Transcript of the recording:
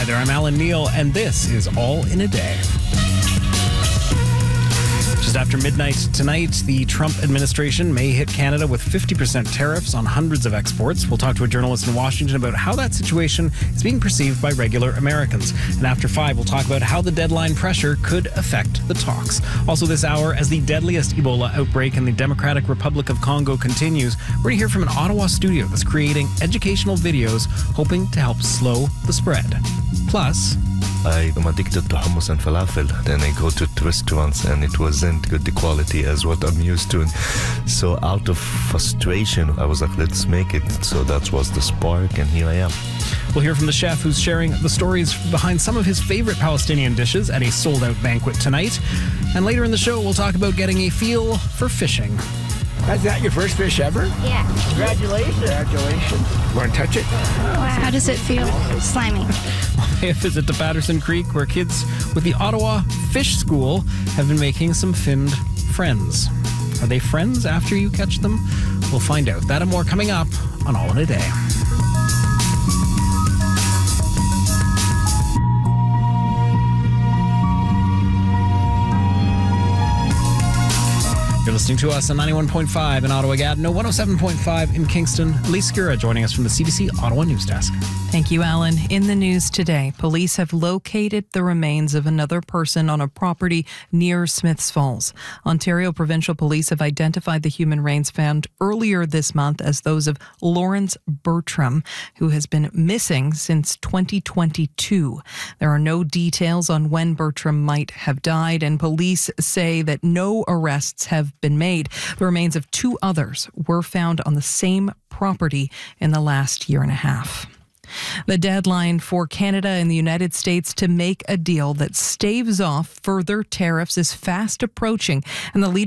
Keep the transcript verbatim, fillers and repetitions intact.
there, I'm Alan Neal, and this is All in a Day. Just after midnight tonight, the Trump administration may hit Canada with fifty percent tariffs on hundreds of exports. We'll talk to a journalist in Washington about how that situation is being perceived by regular Americans. And after five, we'll talk about how the deadline pressure could affect the talks. Also this hour, as the deadliest Ebola outbreak in the Democratic Republic of Congo continues, we're going to hear from an Ottawa studio that's creating educational videos hoping to help slow the spread. Plus, I am addicted to hummus and falafel. Then I go to restaurants and it wasn't good the quality as what I'm used to. So out of frustration, I was like, let's make it. So that was the spark, and here I am. We'll hear from the chef who's sharing the stories behind some of his favorite Palestinian dishes at a sold-out banquet tonight. And later in the show, we'll talk about getting a feel for fishing. Is that your first fish ever? Yeah. Congratulations. Congratulations. Want to touch it? Wow, how does it feel? Slimy. We'll pay a visit to Patterson Creek, where kids with the Ottawa Fish School have been making some finned friends. Are they friends after you catch them? We'll find out. That and more coming up on All in a Day. You're listening to us on ninety-one point five in Ottawa-Gatineau, one oh seven point five in Kingston. Elise Skura joining us from the C B C Ottawa News Desk. Thank you, Alan. In the news today, police have located the remains of another person on a property near Smiths Falls. Ontario Provincial Police have identified the human remains found earlier this month as those of Lawrence Bertram, who has been missing since twenty twenty-two. There are no details on when Bertram might have died, and police say that no arrests have been made. The remains of two others were found on the same property in the last year and a half. The deadline for Canada and the United States to make a deal that staves off further tariffs is fast approaching, and the leader